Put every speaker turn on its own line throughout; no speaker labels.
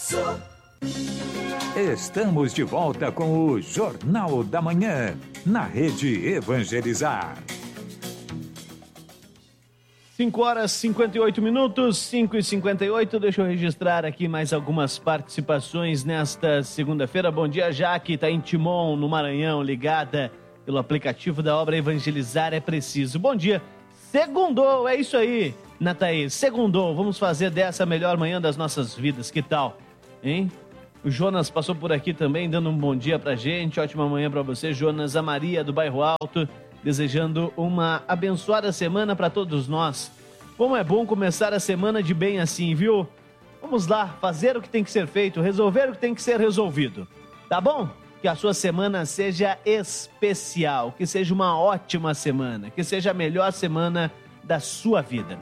Sucesso.
Estamos de volta com o Jornal da Manhã, na Rede Evangelizar.
5h58, 5h58. Deixa eu registrar aqui mais algumas participações nesta segunda-feira. Bom dia, Jaque, tá em Timon, no Maranhão, ligada pelo aplicativo da obra Evangelizar é Preciso. Bom dia. Segundou, é isso aí, Nataí. Segundou, vamos fazer dessa a melhor manhã das nossas vidas. Que tal, hein? O Jonas passou por aqui também, dando um bom dia pra gente. Ótima manhã pra você, Jonas. A Maria, do Bairro Alto, desejando uma abençoada semana para todos nós. Como é bom começar a semana de bem assim, viu? Vamos lá, fazer o que tem que ser feito, resolver o que tem que ser resolvido. Tá bom? Que a sua semana seja especial, que seja uma ótima semana, que seja a melhor semana da sua vida.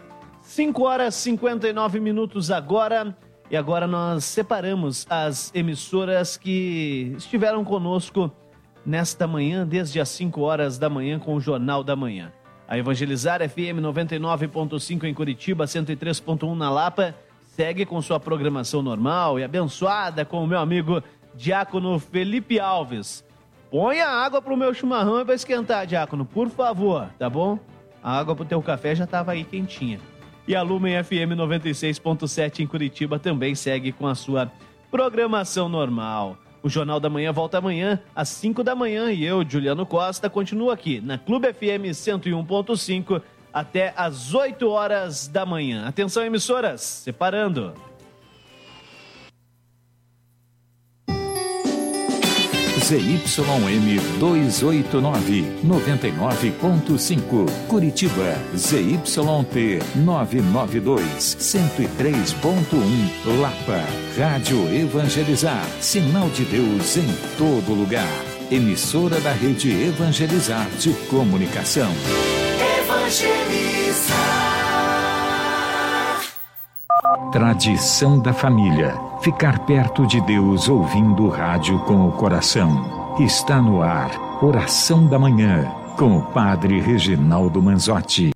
5h59 agora. E agora nós separamos as emissoras que estiveram conosco nesta manhã, desde as 5 horas da manhã, com o Jornal da Manhã. A Evangelizar FM 99.5 em Curitiba, 103.1 na Lapa, segue com sua programação normal e abençoada com o meu amigo Diácono Felipe Alves. Põe a água pro meu chimarrão para esquentar, Diácono, por favor, tá bom? A água pro teu café já estava aí quentinha. E a Lumen FM 96.7 em Curitiba também segue com a sua programação normal. O Jornal da Manhã volta amanhã às 5 da manhã e eu, Juliano Costa, continuo aqui na Clube FM 101.5 até às 8 horas da manhã. Atenção, emissoras, separando.
ZYM 289, 99.5, Curitiba. ZYT 992, 103.1, Lapa. Rádio Evangelizar, sinal de Deus em todo lugar. Emissora da Rede Evangelizar de Comunicação.
Evangelizar.
Tradição da família. Ficar perto de Deus ouvindo rádio com o coração. Está no ar, Oração da Manhã, com o Padre Reginaldo Manzotti.